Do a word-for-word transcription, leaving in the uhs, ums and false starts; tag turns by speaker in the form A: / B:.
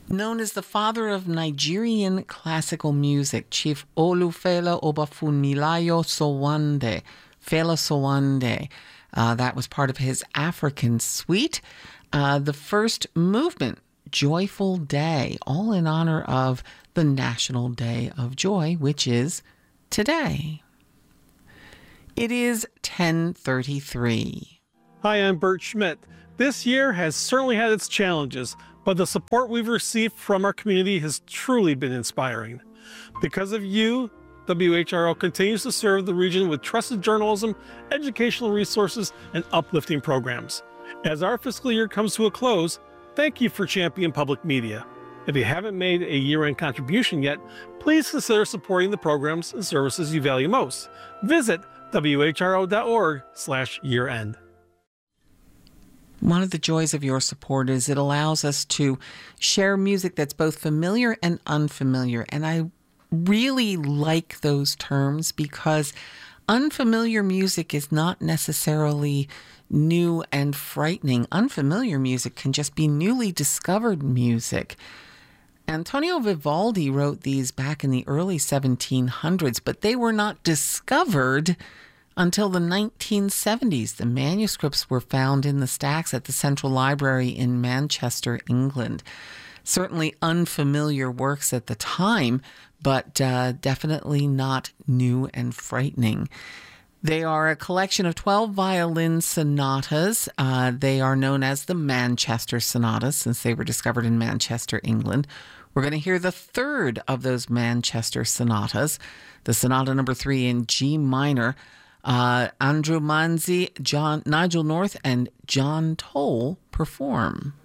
A: Known as the father of Nigerian classical music, Chief Olufela Obafunmilayo Sowande, Fela Sowande. Uh, that was part of his African suite. Uh, the first movement, Joyful Day, all in honor of the National Day of Joy, which is today. It is ten thirty-three.
B: Hi, I'm Bert Schmidt. This year has certainly had its challenges, but the support we've received from our community has truly been inspiring. Because of you, W H R O continues to serve the region with trusted journalism, educational resources, and uplifting programs. As our fiscal year comes to a close, thank you for championing public media. If you haven't made a year-end contribution yet, please consider supporting the programs and services you value most. Visit W H R O dot org slash year end.
A: One of the joys of your support is it allows us to share music that's both familiar and unfamiliar. And I really like those terms because unfamiliar music is not necessarily new and frightening. Unfamiliar music can just be newly discovered music. Antonio Vivaldi wrote these back in the early seventeen hundreds, but they were not discovered until the nineteen seventies. The manuscripts were found in the stacks at the Central Library in Manchester, England. Certainly unfamiliar works at the time, but uh, definitely not new and frightening. They are a collection of twelve violin sonatas. Uh, they are known as the Manchester Sonatas since they were discovered in Manchester, England. We're going to hear the third of those Manchester sonatas, the sonata number three in G minor. Uh, Andrew Manzi, John, Nigel North, and John Toll perform.